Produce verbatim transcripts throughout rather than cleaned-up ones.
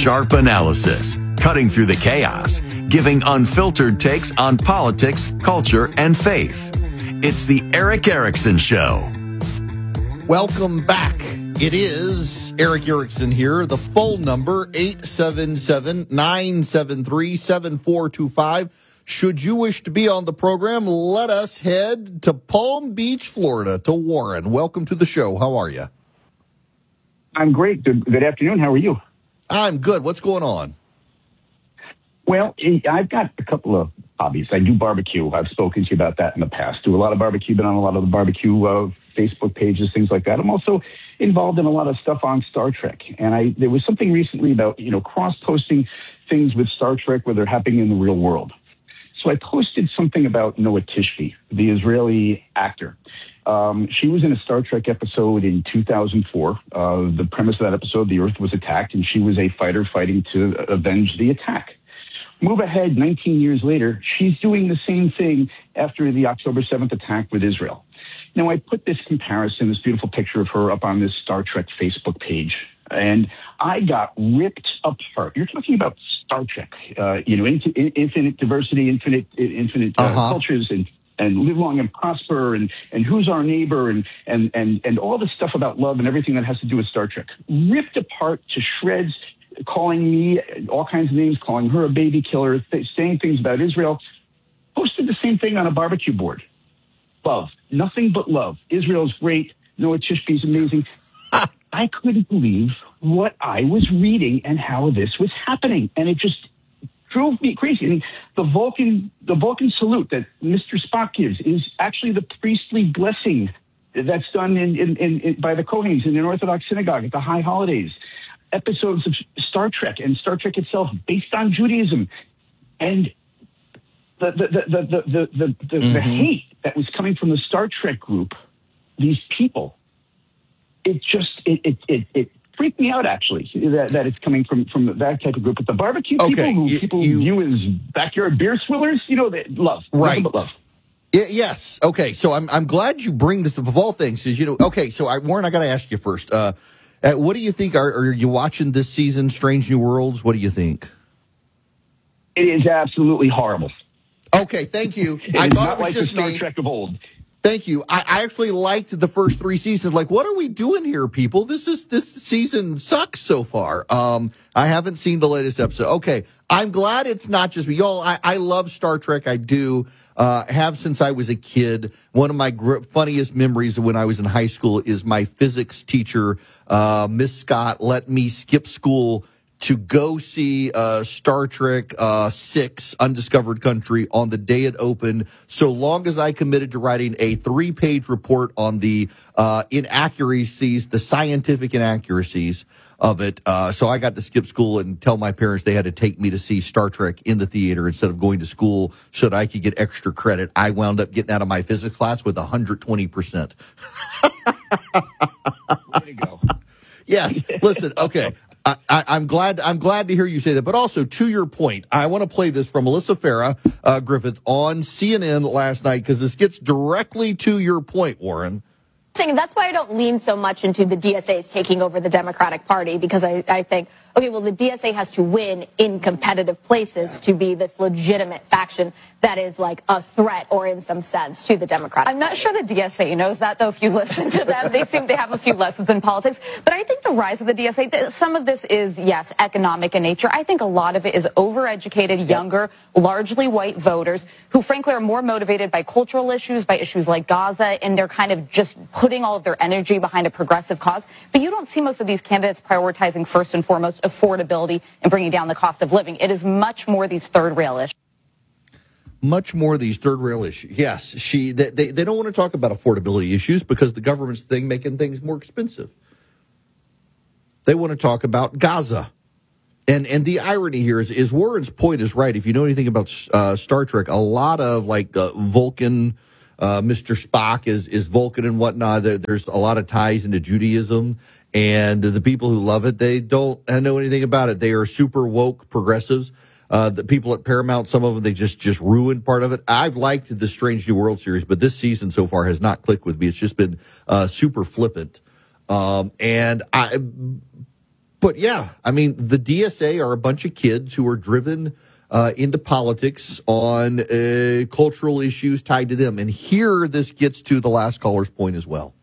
Sharp analysis, cutting through the chaos, giving unfiltered takes on politics, culture, and faith. It's the Erick Erickson Show. Welcome back. It is Erick Erickson here. The phone number, eight seven seven, nine seven three, seven four two five. Should you wish to be on the program, let us head to Palm Beach, Florida, to Warren. Welcome to the show. How are you? I'm great. Good, good afternoon. How are you? I'm good. What's going on? Well, I've got a couple of hobbies. I do barbecue. I've spoken to you about that in the past. Do a lot of barbecue, been on a lot of the barbecue uh, Facebook pages, things like that. I'm also involved in a lot of stuff on Star Trek. And I there was something recently about, you know, cross-posting things with Star Trek where they're happening in the real world. So I posted something about Noah Tishby, the Israeli actor. Um, she was in a Star Trek episode in two thousand four. Uh, the premise of that episode, the Earth was attacked, and she was a fighter fighting to avenge the attack. Move ahead nineteen years later, she's doing the same thing after the October seventh attack with Israel. Now, I put this comparison, this beautiful picture of her up on this Star Trek Facebook page, and I got ripped apart. You're talking about Star Trek, uh, you know, in, infinite diversity, infinite infinite uh, uh-huh. cultures, and, and live long and prosper, and, and who's our neighbor, and, and, and, and all this stuff about love and everything that has to do with Star Trek. Ripped apart to shreds, calling me all kinds of names, calling her a baby killer, th- saying things about Israel. Posted the same thing on a barbecue board. Love. Nothing but love. Israel's great. Noah Tishby's amazing. I couldn't believe what I was reading and how this was happening. And it just drove me crazy. And the Vulcan, the Vulcan salute that Mister Spock gives is actually the priestly blessing that's done in, in, in, in by the Kohens in an Orthodox synagogue at the high holidays. Episodes of Star Trek and Star Trek itself based on Judaism. And the the the the the the, the, the, mm-hmm. the hate that was coming from the Star Trek group, these people, it just it it it, it freaked me out actually that, that it's coming from, from that type of group. But the barbecue okay. people who you, people you, view as backyard beer swillers, you know, they love. Right. Nothing but love. Yes. Okay. So I'm I'm glad you bring this up of all things. Because, you know, okay. So I, Warren, I got to ask you first. Uh, uh, what do you think? Are, are you watching this season, Strange New Worlds? What do you think? It is absolutely horrible. Okay. Thank you. It I is thought not it was like just the Star me. Trek of old. Thank you. I, I actually liked the first three seasons. Like, what are we doing here, people? This is this season sucks so far. Um, I haven't seen the latest episode. Okay, I'm glad it's not just me. Y'all, I, I love Star Trek. I do. Uh, have since I was a kid. One of my gr- funniest memories when I was in high school is my physics teacher, uh, Miss Scott, let me skip school to go see uh, Star Trek uh, six, Undiscovered Country, on the day it opened, so long as I committed to writing a three-page report on the uh, inaccuracies, the scientific inaccuracies of it. Uh, so I got to skip school and tell my parents they had to take me to see Star Trek in the theater instead of going to school so that I could get extra credit. I wound up getting out of my physics class with one hundred twenty percent. Way to go. Yes. Listen, okay. I, I, I'm glad. I'm glad to hear you say that. But also, to your point, I want to play this from Melissa Farah uh, Griffith on C N N last night because this gets directly to your point, Warren. And that's why I don't lean so much into the D S A's taking over the Democratic Party, because I, I think, okay, well, the D S A has to win in competitive places to be this legitimate faction that is like a threat, or in some sense, to the Democratic I'm not Party. sure the D S A knows that, though. If you listen to them, they seem to have a few lessons in politics. But I think the rise of the D S A, some of this is, yes, economic in nature. I think a lot of it is overeducated, younger, largely white voters who, frankly, are more motivated by cultural issues, by issues like Gaza, and they're kind of just putting all of their energy behind a progressive cause. But you don't see most of these candidates prioritizing, first and foremost, affordability and bringing down the cost of living. It is much more these third-rail issues. Much more of these third rail issues. Yes, she. They, they they don't want to talk about affordability issues because the government's thing making things more expensive. They want to talk about Gaza, and and the irony here is is Warren's point is right. If you know anything about uh, Star Trek, a lot of like uh, Vulcan, uh, Mister Spock is is Vulcan and whatnot. There, there's a lot of ties into Judaism, and the people who love it, they don't know anything about it. They are super woke progressives. Uh, the people at Paramount, some of them, they just, just ruined part of it. I've liked the Strange New World series, but this season so far has not clicked with me. It's just been uh, super flippant. Um, and I, But yeah, I mean, the D S A are a bunch of kids who are driven uh, into politics on uh, cultural issues tied to them. And here this gets to the last caller's point as well.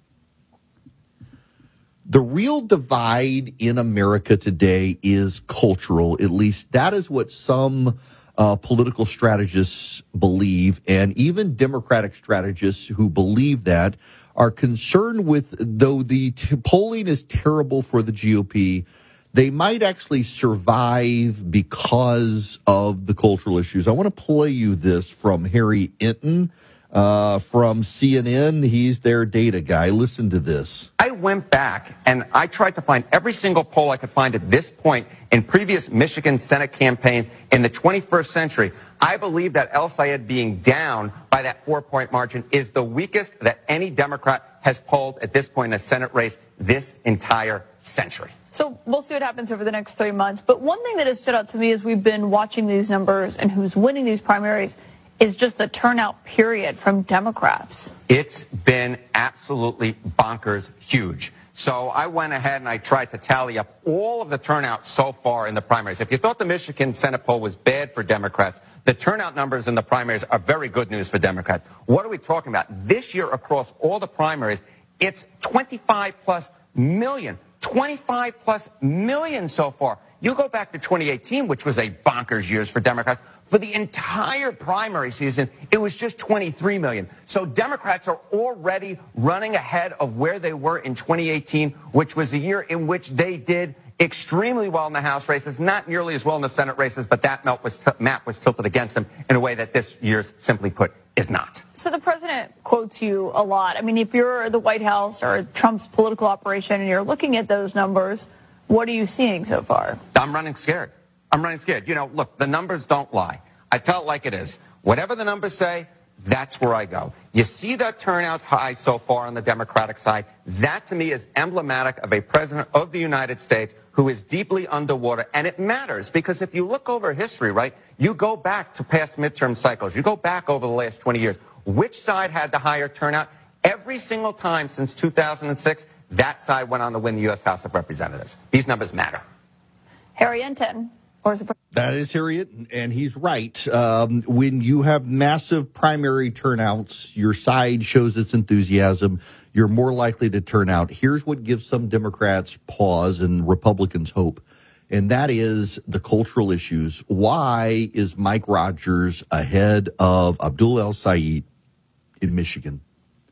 The real divide in America today is cultural. At least that is what some uh, political strategists believe. And even Democratic strategists who believe that are concerned with, though the t- polling is terrible for the G O P, they might actually survive because of the cultural issues. I want to play you this from Harry Enton uh, from C N N. He's their data guy. Listen to this. I went back and I tried to find every single poll I could find at this point in previous Michigan Senate campaigns in the twenty-first century. I believe that El Sayed being down by that four-point margin is the weakest that any Democrat has polled at this point in a Senate race this entire century. So we'll see what happens over the next three months. But one thing that has stood out to me as we've been watching these numbers and who's winning these primaries is just the turnout period from Democrats. It's been absolutely bonkers huge. So I went ahead and I tried to tally up all of the turnout so far in the primaries. If you thought the Michigan Senate poll was bad for Democrats, the turnout numbers in the primaries are very good news for Democrats. What are we talking about? This year across all the primaries, it's twenty-five plus million. twenty-five plus million so far. You go back to twenty eighteen, which was a bonkers years for Democrats. For the entire primary season, it was just twenty-three million. So Democrats are already running ahead of where they were in twenty eighteen, which was a year in which they did extremely well in the House races, not nearly as well in the Senate races, but that map was, t- map was tilted against them in a way that this year's, simply put, is not. So the president quotes you a lot. I mean, if you're the White House or Trump's political operation and you're looking at those numbers, what are you seeing so far? I'm running scared. I'm running scared. You know, look, the numbers don't lie. I tell it like it is. Whatever the numbers say, that's where I go. You see that turnout high so far on the Democratic side? That, to me, is emblematic of a president of the United States who is deeply underwater. And it matters because if you look over history, right, you go back to past midterm cycles. You go back over the last twenty years. Which side had the higher turnout? Every single time since two thousand six, that side went on to win the U S House of Representatives. These numbers matter. Harry Enton. Or is it- That is Harriet, and he's right. Um, when you have massive primary turnouts, your side shows its enthusiasm, you're more likely to turn out. Here's what gives some Democrats pause and Republicans hope, and that is the cultural issues. Why is Mike Rogers ahead of Abdul El Sayed in Michigan?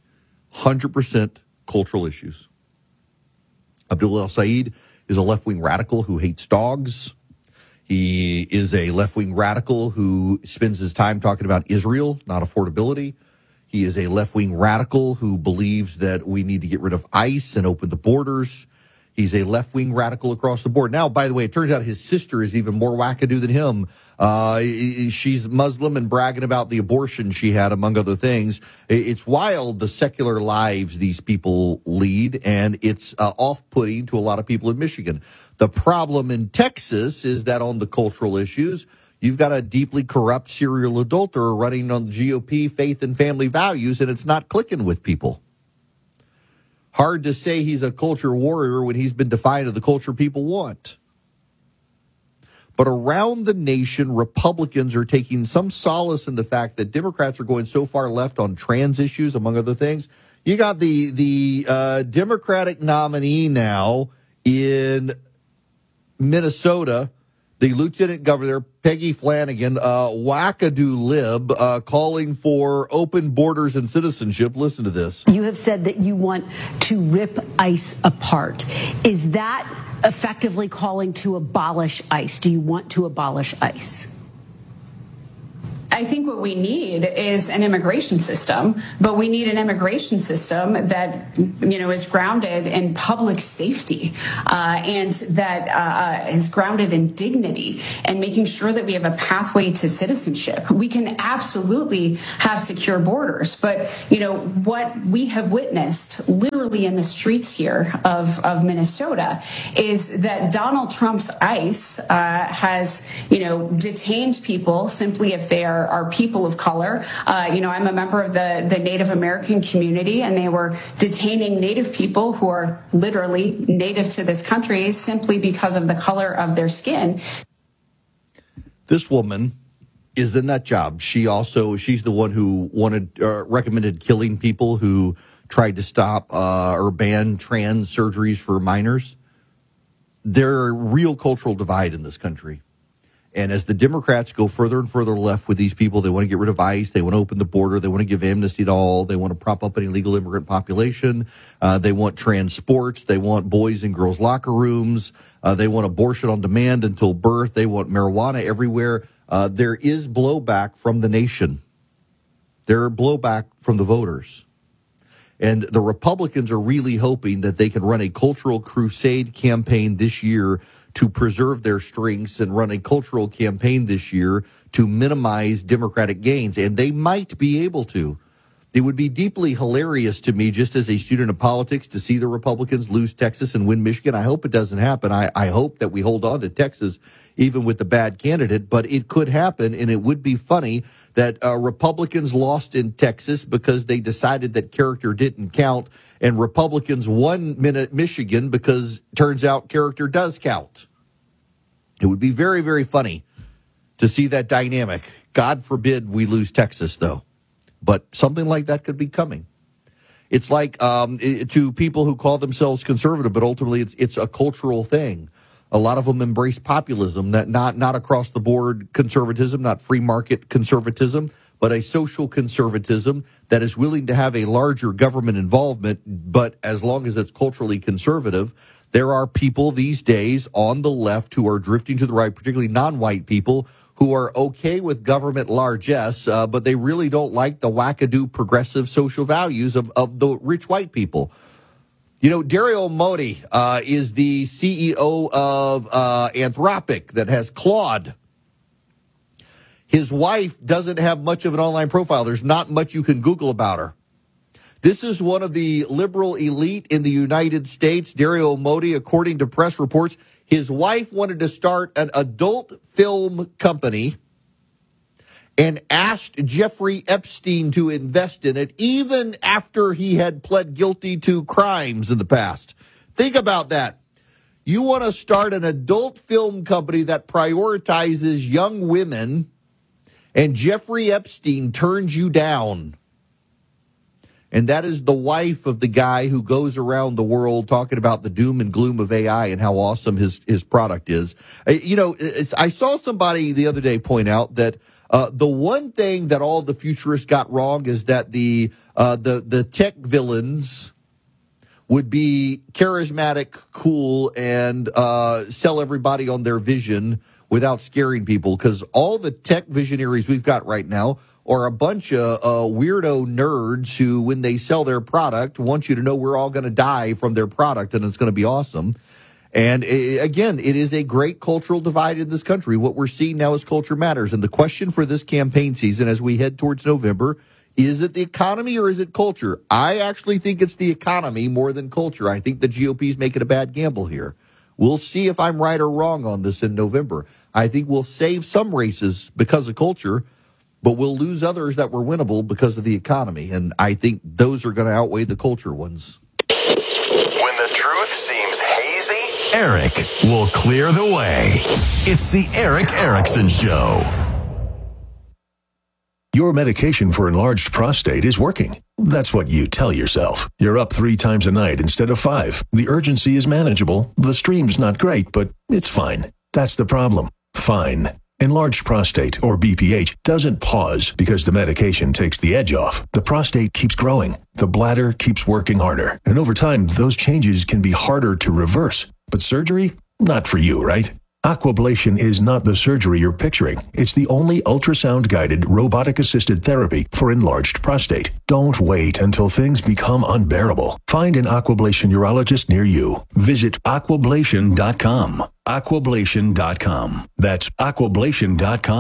one hundred percent cultural issues. Abdul El Sayed is a left-wing radical who hates dogs. He is a left-wing radical who spends his time talking about Israel, not affordability. He is a left-wing radical who believes that we need to get rid of ICE and open the borders. He's a left-wing radical across the board. Now, by the way, it turns out his sister is even more wackadoo than him. Uh, she's Muslim and bragging about the abortion she had, among other things. It's wild, the secular lives these people lead, and it's uh, off-putting to a lot of people in Michigan. The problem in Texas is that on the cultural issues, you've got a deeply corrupt serial adulterer running on the G O P faith and family values, and it's not clicking with people. Hard to say he's a culture warrior when he's been defiant of the culture people want. But around the nation, Republicans are taking some solace in the fact that Democrats are going so far left on trans issues, among other things. You got the, the uh, Democratic nominee now in Minnesota, the Lieutenant Governor, Peggy Flanagan, uh, wackadoo lib, uh, calling for open borders and citizenship. Listen to this. You have said that you want to rip ICE apart. Is that effectively calling to abolish ICE? Do you want to abolish ICE? I think what we need is an immigration system, but we need an immigration system that, you know, is grounded in public safety uh, and that uh, is grounded in dignity and making sure that we have a pathway to citizenship. We can absolutely have secure borders, but, you know, what we have witnessed literally in the streets here of, of Minnesota is that Donald Trump's ICE uh, has, you know, detained people simply if they are are people of color. Uh, you know, I'm a member of the, the Native American community, and they were detaining Native people who are literally native to this country simply because of the color of their skin. This woman is a nut job. She also, she's the one who wanted, uh, recommended killing people who tried to stop uh, or ban trans surgeries for minors. There's a real cultural divide in this country. And as the Democrats go further and further left with these people, they want to get rid of ICE. They want to open the border. They want to give amnesty to all. They want to prop up an illegal immigrant population. Uh, they want trans sports. They want boys and girls locker rooms. Uh, they want abortion on demand until birth. They want marijuana everywhere. Uh, there is blowback from the nation. There are blowback from the voters. And the Republicans are really hoping that they can run a cultural crusade campaign this year to preserve their strengths and run a cultural campaign this year to minimize Democratic gains. And they might be able to. It would be deeply hilarious to me, just as a student of politics, to see the Republicans lose Texas and win Michigan. I hope it doesn't happen. I, I hope that we hold on to Texas, even with the bad candidate. But it could happen, and it would be funny that uh, Republicans lost in Texas because they decided that character didn't count, and Republicans won Michigan because turns out character does count. It would be very, very funny to see that dynamic. God forbid we lose Texas, though. But something like that could be coming. It's like um, it, to people who call themselves conservative, but ultimately it's it's a cultural thing. A lot of them embrace populism, that not not across the board conservatism, not free market conservatism, but a social conservatism that is willing to have a larger government involvement, but as long as it's culturally conservative. There are people these days on the left who are drifting to the right, particularly non-white people, who are okay with government largesse, uh, but they really don't like the wackadoo progressive social values of, of the rich white people. You know, Dario Modi uh, is the C E O of uh, Anthropic that has Claude. His wife doesn't have much of an online profile. There's not much you can Google about her. This is one of the liberal elite in the United States. Dario Modi, according to press reports, his wife wanted to start an adult film company and asked Jeffrey Epstein to invest in it, even after he had pled guilty to crimes in the past. Think about that. You want to start an adult film company that prioritizes young women, and Jeffrey Epstein turns you down. And that is the wife of the guy who goes around the world talking about the doom and gloom of A I and how awesome his, his product is. You know, it's, I saw somebody the other day point out that uh, the one thing that all the futurists got wrong is that the uh, the the tech villains would be charismatic, cool, and uh, sell everybody on their vision without scaring people. Because all the tech visionaries we've got right now or a bunch of uh, weirdo nerds who, when they sell their product, want you to know we're all going to die from their product and it's going to be awesome. And it, again, it is a great cultural divide in this country. What we're seeing now is culture matters. And the question for this campaign season as we head towards November, is it the economy or is it culture? I actually think it's the economy more than culture. I think the G O P is making a bad gamble here. We'll see if I'm right or wrong on this in November. I think we'll save some races because of culture, but we'll lose others that were winnable because of the economy. And I think those are going to outweigh the culture ones. When the truth seems hazy, Eric will clear the way. It's the Eric Erickson Show. Your medication for enlarged prostate is working. That's what you tell yourself. You're up three times a night instead of five. The urgency is manageable. The stream's not great, but it's fine. That's the problem. Fine. Enlarged prostate, or B P H, doesn't pause because the medication takes the edge off. The prostate keeps growing. The bladder keeps working harder. And over time, those changes can be harder to reverse. But surgery? Not for you, right? Aquablation is not the surgery you're picturing. It's the only ultrasound-guided, robotic-assisted therapy for enlarged prostate. Don't wait until things become unbearable. Find an Aquablation urologist near you. Visit aquablation dot com. aquablation dot com. That's aquablation dot com.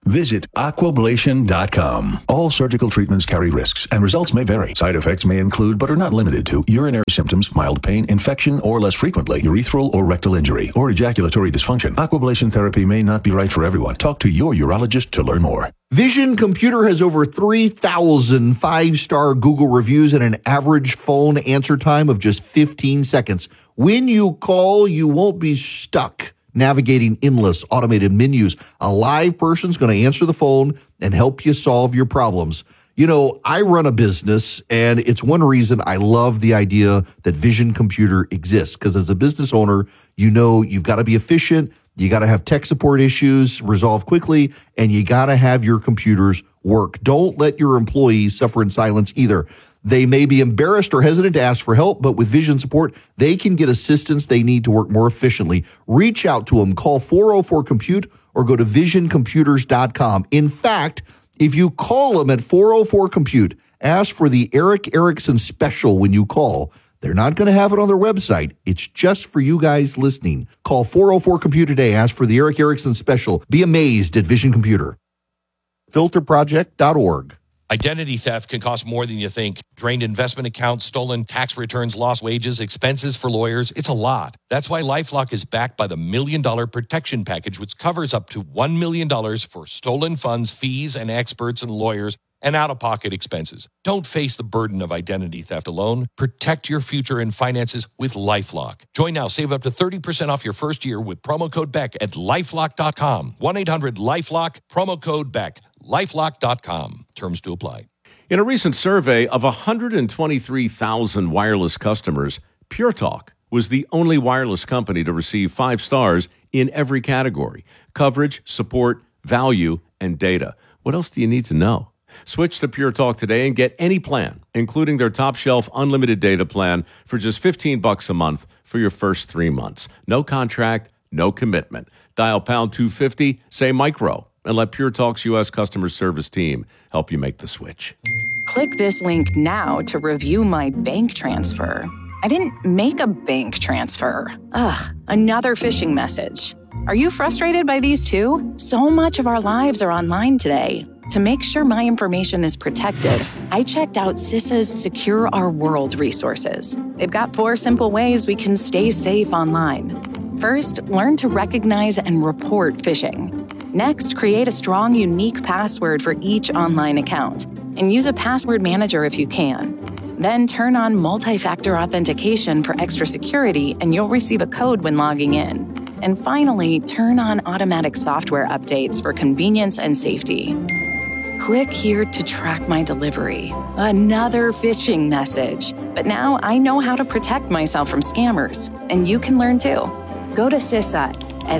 Visit aquablation dot com. All surgical treatments carry risks, and results may vary. Side effects may include, but are not limited to, urinary symptoms, mild pain, infection, or less frequently, urethral or rectal injury, or ejaculatory dysfunction. Aquablation therapy may not be right for everyone. Talk to your urologist to learn more. Vision Computer has over three thousand five-star Google reviews and an average phone answer time of just fifteen seconds. When you call, you won't be stuck navigating endless automated menus. A live person's going to answer the phone and help you solve your problems. You know, I run a business, and it's one reason I love the idea that Vision Computer exists, because as a business owner, you know you've got to be efficient, you got to have tech support issues resolved quickly, and you got to have your computers work. Don't let your employees suffer in silence either. They may be embarrassed or hesitant to ask for help, but with Vision support, they can get assistance they need to work more efficiently. Reach out to them. Call four oh four compute or go to vision computers dot com. In fact, if you call them at four oh four compute, ask for the Eric Erickson special when you call. They're not going to have it on their website. It's just for you guys listening. Call four oh four compute today. Ask for the Eric Erickson special. Be amazed at Vision Computer. filter project dot org. Identity theft can cost more than you think. Drained investment accounts, stolen tax returns, lost wages, expenses for lawyers. It's a lot. That's why LifeLock is backed by the Million Dollar Protection Package, which covers up to one million dollars for stolen funds, fees, and experts and lawyers, and out-of-pocket expenses. Don't face the burden of identity theft alone. Protect your future and finances with LifeLock. Join now. Save up to thirty percent off your first year with promo code Beck at lifelock dot com. one eight hundred lifelock, promo code Beck. lifelock dot com. Terms to apply. In a recent survey of one hundred twenty-three thousand wireless customers, Pure Talk was the only wireless company to receive five stars in every category: coverage, support, value, and data. What else do you need to know? Switch to Pure Talk today and get any plan, including their top shelf unlimited data plan for just fifteen bucks a month for your first three months. No contract, no commitment. Dial pound two fifty, say micro, and let Pure Talk's U S customer service team help you make the switch. Click this link now to review my bank transfer. I didn't make a bank transfer. Ugh, another phishing message. Are you frustrated by these too? So much of our lives are online today. To make sure my information is protected, I checked out CISA's Secure Our World resources. They've got four simple ways we can stay safe online. First, learn to recognize and report phishing. Next, create a strong, unique password for each online account, and use a password manager if you can. Then turn on multi-factor authentication for extra security, and you'll receive a code when logging in. And finally, turn on automatic software updates for convenience and safety. Click here to track my delivery. Another phishing message. But now I know how to protect myself from scammers, and you can learn too. Go to CISA at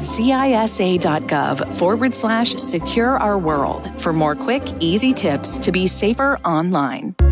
cisa.gov forward slash secure our world for more quick, easy tips to be safer online.